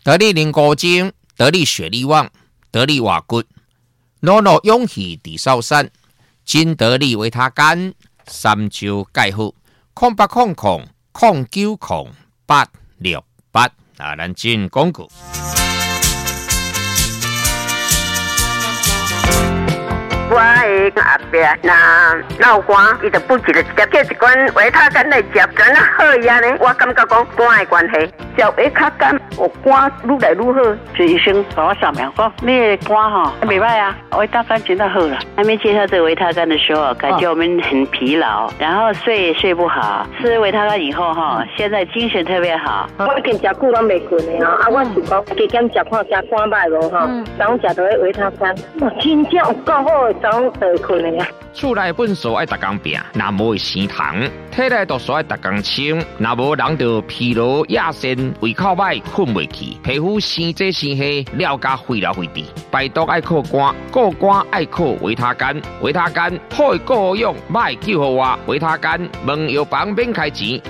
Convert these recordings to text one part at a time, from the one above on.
得力凝固精，得力血力旺，得力瓦骨，努努勇气地少山，金得力维他干，三招介好，0800090868啊，咱进广告。 我的阿伯那闹肝，伊就补一个直接一罐维他干来食，真啊好呀呢。我感觉讲肝的关系，食维他干，我肝愈来愈好。就医生帮我扫描说，你的肝哈袂歹啊，维他干真的好了。 还没介绍这个维他干的时候，感觉我们很疲劳，然后睡也睡不好。吃维他干以后哈，现在精神特别好。 我已经食久拢袂困的啊，我是讲加减食看食肝歹无哈，早食到维他干，哇，真正有够好的。 厝内粪扫爱逐工拼，若无会生虫；体内毒素爱逐工清，若无人就疲劳、亚肾、胃口歹、困袂去，皮肤生这生黑，了加废了废滴。排毒爱靠肝，顾肝爱靠维他干，维他干好的够好用，歹救好我。维他干问药房免开钱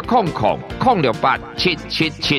，0800068777。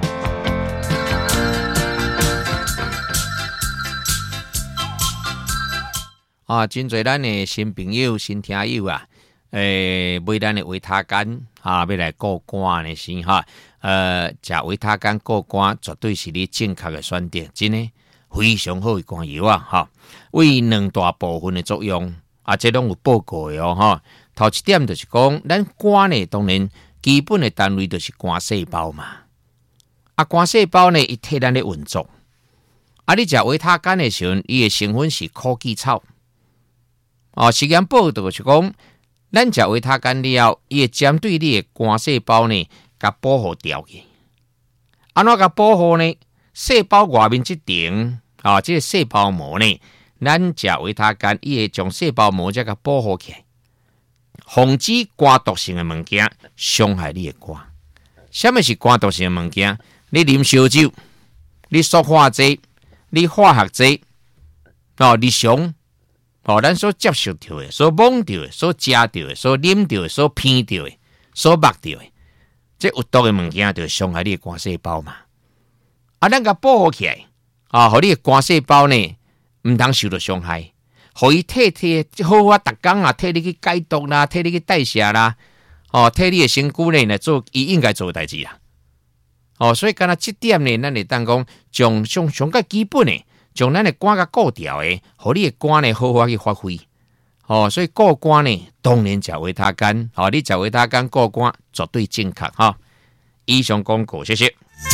啊，真侪咱的新朋友、新听友啊，买咱的维他干啊，要来顾肝的时哈，食维他干顾肝绝对是你正确的选择，真的非常好的肝药啊，哈，为两大部分的作用啊，这拢有报告的哦，哈。头一点就是讲，咱肝呢，当然基本的单位就是肝细胞嘛，啊，肝细胞呢，伊替咱咧运作，啊，你食维他干的时候，伊的成分是枸杞草。哦，实验报道是讲，咱食维他干了，伊会针对你的肝细胞呢，甲保护掉去。安怎甲保护呢？细胞外面这层啊，这个细胞膜呢，咱食维他干，伊会将细胞膜再甲保护起来，防止肝毒性的物件伤害你的肝。什么是肝毒性的物件？你啉烧酒，你塑化剂，你化学剂，哦，日常。哦，咱所接受到的、所摸到的、所食到的、所啉到的、所闻到的、所摸到的，这有毒的物件就伤害你的肝细胞嘛。啊，咱甲保护起来，啊，互你的肝细胞呢，唔通受到伤害，互伊替好啊，逐工啊，替你去解毒啦，替你去代谢啦，哦，替你的身躯呢来做伊应该做的代志啦。哦，所以干那这点呢，咱会当讲将上个基本的。将咱的肝甲顾掉的，互你的肝呢好好去发挥。哦，所以顾肝呢，当然食维他干。哦，你食维他干顾肝，绝对正确哈。以上广告，谢谢。